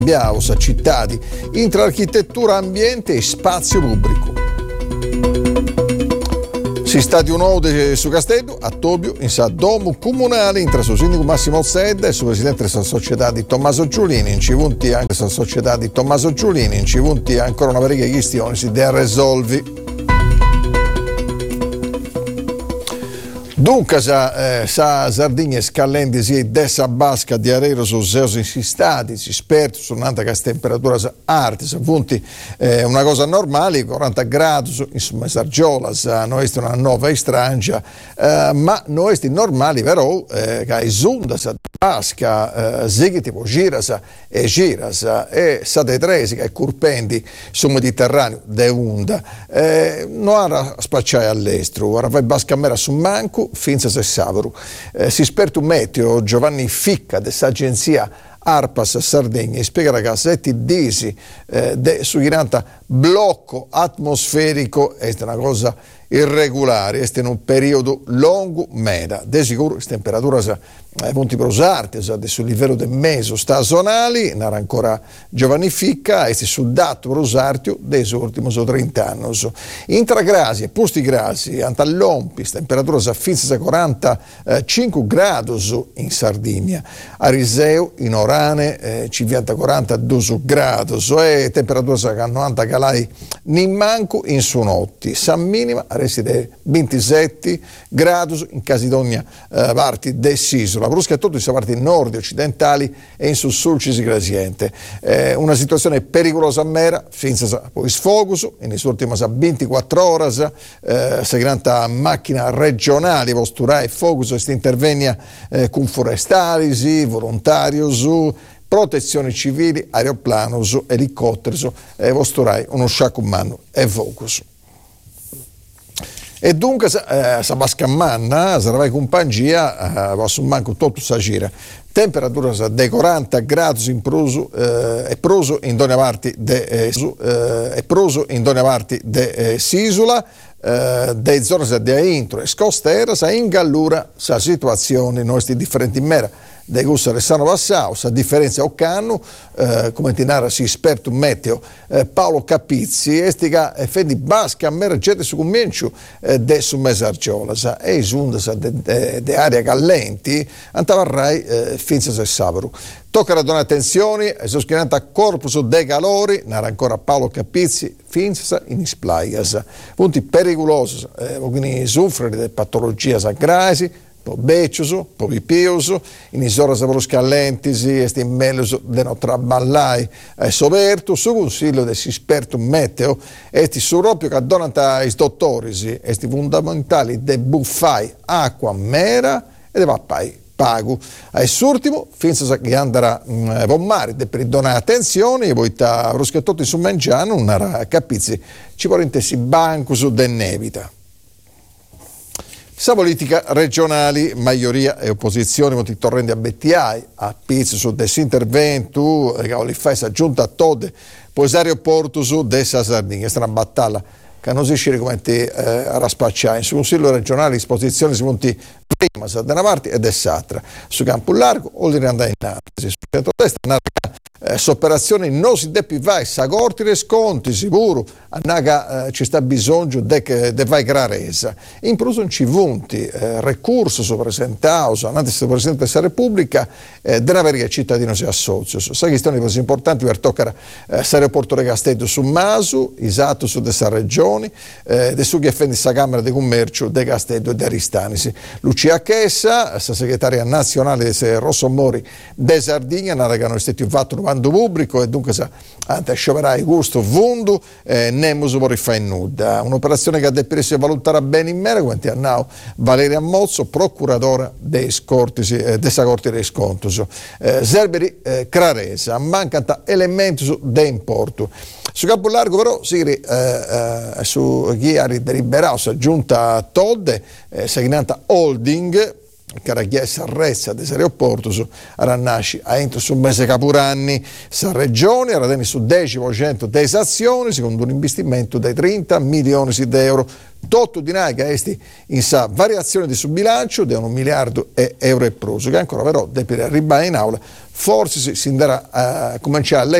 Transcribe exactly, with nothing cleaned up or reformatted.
Biausa, cittadi, intra architettura, ambiente e spazio pubblico. Si sta di un ode su Castello, a Tobio, in sa domo comunale, intra suo sindaco Massimo Zedda e suo presidente della società di Tommaso Giulini, in civunti anche la società di Tommaso Giulini, in civunti ancora una veriga di questioni si deve risolvi. Dunque, sa, eh, sa Sardegna e Scallendi si è dessa basca di arero su seus insistati, si esperti su un'altra che temperatura arte, sa punti eh, una cosa normale, quaranta gradi, insomma, Sargiola, sa, noi è una nuova e strangia, eh, ma noi è normali, però, eh, che esunda, sa basca, eh, sì tipo girasa e girasa, e sa dei tresi che curpendi sul Mediterraneo, de onda, eh, non era spacciare all'estero, ora fai basca mera su manco, finza se savero. Eh, si esperto meteo Giovanni Ficca dell'agenzia Arpas Sardegna spiega ragazzi sette disi eh, de, su giranta blocco atmosferico è una cosa irregolare, è in un periodo lungo meda, de sicuro le temperature eh, punti prosarte sul livello del meso stagionali, non era ancora Giovanni Ficca, e sul dato prosartio dei ultimi trenta anni. Intra grasi e posti grasi, antallompi, temperatura fissa quarantacinque gradi in Sardegna, a Riseo, in Orane, eh, ci vianta quarantadue gradi, e temperatura che novanta calai in manco in su notti, San minima reside ventisette gradi in casi di ogni eh, parte dell'isola. Brusca tutto in parti nord occidentali e in sussulcisi gradiente. Eh, una situazione pericolosa a mera, finza poi sfoguso, in le ultime ventiquattro ore, eh, se granta macchina regionale, posturai foguso, e intervenia eh, con forestali, sì, volontari, su protezioni civili, aeroplanos, elicotteri, e eh, posturai uno sciacumano e focus. E dunque, eh, sa bascammanna, se vai con pangia, va su manco tutto sa gira. Temperatura dei quaranta gradi in proso eh, e proso in donna parti de eh, eh, e proso in donna parti de eh, Sisula, eh, dei zone di intro e scostera, sa in gallura sa situazione nostri differenti in mera. De gusto restano passao, a differenza o canno, eh, come ti narra si esperto meteo eh, Paolo Capizzi, estica e fendi basca a mergete su comincio eh, de su mesargiola, sa, e isunda sa de, de, de aria callenti, antavarrai eh, finza se savero. Tocca a donare attenzione, e soschinante a corpus de calori, narra ancora Paolo Capizzi, finza in isplaias, punti pericolosi, eh, quindi soffrire di patologie sagrasi, po' becciuso, po' pipioso, in isora se scallentisi, esti meglio de non traballai e soverto, su consiglio del esperto meteo, esti su proprio che donata i dottori, esti fondamentali de buffai acqua mera e de pappai pago. E s'ultimo, finza che andrà a pommare, de per donare attenzione, e poi ta roschettotti su mangiano, non era capizzi, ci vuole intessi banco su de nevita. Sa politica regionali, maggioria e opposizione, molti torrenti a Bettiai, a pizzo su disintervento, che li fai sa giunta a Tode, poi aeroporto su dessa Sardegna, questa è una battaglia che non si sceglie come ti eh, raspacciare. Sul Consiglio regionale disposizioni si monti prima da una parte e dell'altra, su campo largo o li andare in analisi, su centro-destra andare Eh, s'operazione non si deve vai, sa corti le sconti, sicuro, annaga eh, ci sta bisogno de che de vai graresa. In plus non ci vunti, eh, recurso su presentato, anche se Presidente della Repubblica, eh, della verità cittadino si associa. Sa questioni così importanti per toccare eh, l'aeroporto di Castello su Masu, esatto su dessa regioni, eh, de su che offende sa Camera di Commercio di Castello e di Aristanisi. Lucia Chessa, sa segretaria nazionale di Rosso Mori de Sardegna, nata che hanno stati fatto pubblico e dunque sa ante scioperai gusto vundu eh, nemus vorrei fare nuda, un'operazione che deve essere valutata bene in mera come annao Valeria Mozzo, procuratore dei scorti eh, dessa corte dei scontos eh, Zerberi eh, Craresa, mancano elementi de importo su campo largo però si eh, eh, su chi ha deliberato si è giunta a Todde eh, segnata holding Carachiesa arresta di serie opportus arannasci a entro su un mese capuranni sa regione era tenuto su dieci per cento di azioni secondo un investimento di trenta milioni di euro tutto di naga esti in sa variazione di su bilancio di un miliardo e euro e proso che ancora però deve arrivare in aula forse si, si andrà a cominciare a